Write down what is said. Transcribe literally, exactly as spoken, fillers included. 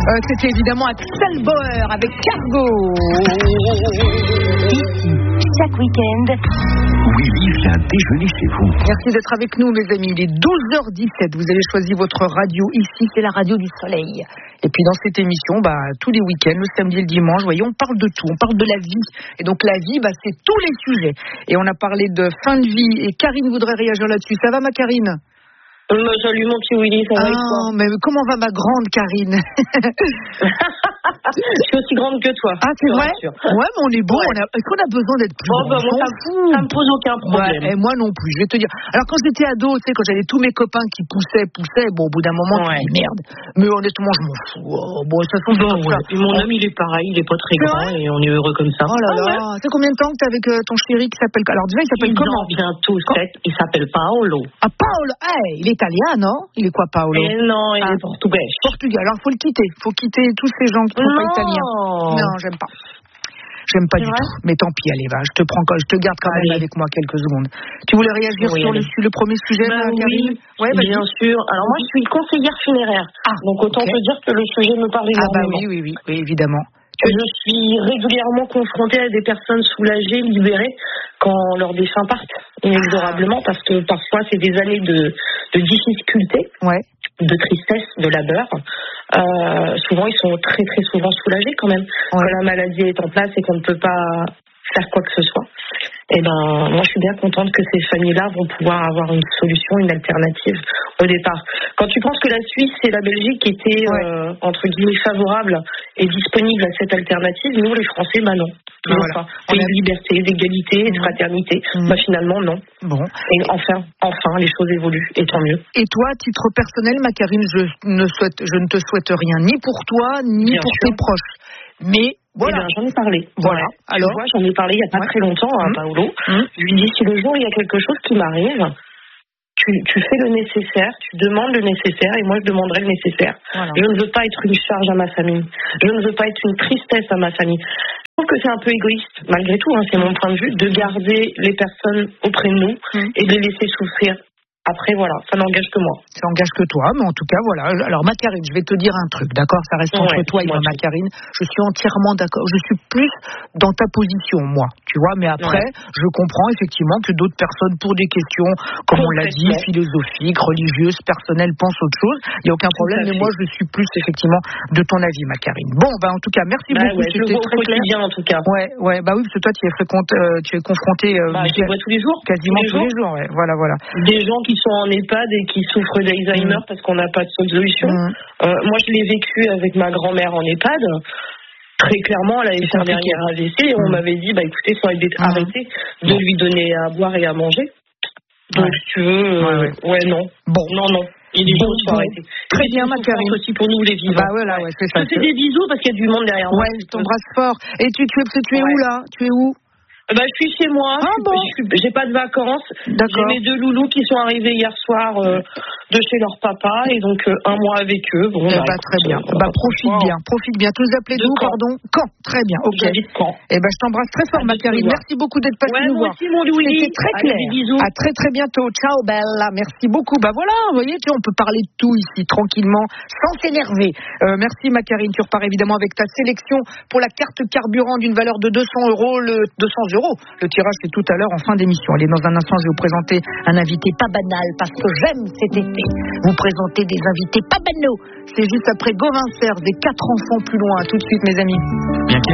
Euh, c'était évidemment Axel Bauer avec Cargo. Chaque week-end, Willy vient déjeuner chez vous. Merci d'être avec nous, mes amis. Il est douze heures dix-sept. Vous avez choisi votre radio ici, c'est la radio du soleil. Et puis dans cette émission, bah, tous les week-ends, le samedi et le dimanche, voyez, on parle de tout. On parle de la vie. Et donc la vie, bah, c'est tous les sujets. Et on a parlé de fin de vie. Et Karine voudrait réagir là-dessus. Ça va, ma Karine? Euh, salut mon petit Willy, ça va avec toi? Ah, mais comment va ma grande Karine? Je suis aussi grande que toi. Ah, c'est vrai? Ouais, mais on est bon. Ouais. On a... Est-ce qu'on a besoin d'être plus Bon, grand? bah, moi, ça, ça me pose aucun problème. Ouais, et moi non plus, je vais te dire. Alors, quand j'étais ado, tu sais, quand j'avais tous mes copains qui poussaient, poussaient, bon, au bout d'un moment, Ouais. tu dis merde. Mais honnêtement, je m'en fous. Oh, bon, ça se fait Bon, comme ouais. ça. Puis mon homme, il est pareil, il est pas très C'est grand vrai et on est heureux comme ça. Oh là Ah, là. ouais. Tu sais combien de temps que t'es avec euh, ton chéri qui s'appelle. Alors, déjà, il s'appelle Il comment? en bientôt sept, il s'appelle Paolo. Ah, Paolo. Hey, il est italien, non? Il est quoi, Paolo? Eh non, il Ah. est portugais. Portugais. Alors, faut le quitter. Faut quitter tous ces gens qui ne sont pas italiens. Non, j'aime pas. J'aime pas C'est du vrai tout. Mais tant pis, allez, va. Je te prends, je te garde quand Allez. même avec moi quelques secondes. Tu voulais réagir Oui, sur le, allez. sur le premier sujet, Bah ma oui, Karine? Ouais, vas-y. bien sûr. Alors moi, je suis conseillère funéraire. Ah, donc autant ok. te dire que le sujet me parle Ah bah énormément. oui, oui, oui, oui, évidemment. Je suis régulièrement confrontée à des personnes soulagées, libérées, quand leurs défunts partent inexorablement, parce que parfois c'est des années de, de difficultés, Ouais. de tristesse, de labeur. Euh, souvent, ils sont très très souvent soulagés quand même. Quand la maladie est en place et qu'on ne peut pas faire quoi que ce soit. Et ben, moi, je suis bien contente que ces familles-là vont pouvoir avoir une solution, une alternative au départ. Quand tu penses que la Suisse et la Belgique étaient, Ouais. euh, entre guillemets, favorables et disponibles à cette alternative, nous, les Français, bah non. Toujours Voilà. pas. On Et a- de liberté, d'égalité, de Mmh. fraternité. Mmh. Bah finalement, non. Bon. Et enfin, enfin, les choses évoluent, et tant mieux. Et toi, à titre personnel, ma Karine, je ne souhaite, je ne te souhaite rien, ni pour toi, ni Bien pour sûr. tes proches. Mais voilà. Eh ben, j'en ai parlé. Voilà. Ouais. Alors tu vois, j'en ai parlé il n'y a pas Ouais. très longtemps à Mmh. Paolo. Mmh. Je lui dis, si le jour il y a quelque chose qui m'arrive, tu, tu fais le nécessaire, tu demandes le nécessaire, et moi je demanderai le nécessaire. Voilà. Je ne veux pas être une charge à ma famille. Je ne veux pas être une tristesse à ma famille. Je trouve que c'est un peu égoïste, malgré tout, hein, c'est mon point de vue, de garder les personnes auprès de nous Mmh. et de les laisser souffrir. Après, voilà, ça n'engage que moi. Ça engage que toi, mais en tout cas, voilà. Alors, ma Karine, je vais te dire un truc, d'accord? Ça reste entre Ouais, toi et moi, dis-moi ma Karine. Je suis entièrement d'accord. Je suis plus dans ta position, moi. Tu vois, mais après, Ouais. je comprends effectivement que d'autres personnes, pour des questions, comme on l'a dit, Complètement. philosophiques, religieuses, personnelles, pensent autre chose. Il n'y a aucun Tout problème, à mais fait. moi, je suis plus effectivement de ton avis, ma Karine. Bon, bah, en tout cas, merci Bah beaucoup. ouais, je le C'était vois au très clair. quotidien, en tout cas. Ouais, ouais, bah oui, parce que toi, tu es fréquente, euh, tu es confronté euh, Bah, je les vois tous les jours. quasiment tous les tous les jours. Ouais, voilà, voilà. Des gens qui sont en EHPAD et qui souffrent d'Alzheimer Mmh. parce qu'on n'a pas de solution. Mmh. Euh, moi, je l'ai vécu avec ma grand-mère en EHPAD. Très clairement, elle avait fait un compliqué. dernier A V C et on Mmh. m'avait dit, bah écoutez, il faut arrêter Mmh. arrêter de lui donner à boire et à manger. Donc, Ouais. si tu veux, euh, Ouais, ouais, ouais. non. Bon. Non, non. Il est Bon, bon, il faut bon. arrêter. Très Et bien, c'est ma une souffrance Karine. aussi pour nous, les vivants. Bah voilà, ouais, c'est ça. Je te fais des bisous parce qu'il y a du monde derrière moi. Ouais, je t'embrasse fort. Et tu, tu, es, tu es Ouais. où là? Tu es où? Bah, je suis chez moi, Ah je suis- bon je suis- j'ai pas de vacances. J'ai D'accord. mes deux loulous qui sont arrivés hier soir euh, de chez leur papa et donc euh, un mois avec eux. Bon, Eh bah, bah, très écoute, bien. euh, Bah, on va profite pas bien, profite bien. Tu nous appelais De d'où, Caen. pardon? Caen. Très bien, ok. J'habite Caen. Eh ben, je t'embrasse très fort, À ma bientôt, Karine. voir. Merci beaucoup d'être passée Ouais, nous moi voir. aussi, mon Louis. C'était très Allez, clair. des bisous. À très très bientôt. Ciao, Bella. Merci beaucoup. Bah voilà, vous voyez, tu vois, on peut parler de tout ici, tranquillement, sans s'énerver. Euh, merci, ma Karine. Tu repars évidemment avec ta sélection pour la carte carburant d'une valeur de deux cents euros. Le deux cents euros. Le tirage, c'est tout à l'heure en fin d'émission. Allez, dans un instant, je vais vous présenter un invité pas banal parce que j'aime cet été. Vous présenter des invités pas banaux. C'est juste après Gauvin Serre, des quatre enfants plus loin. À tout de suite, mes amis. Bien qu'il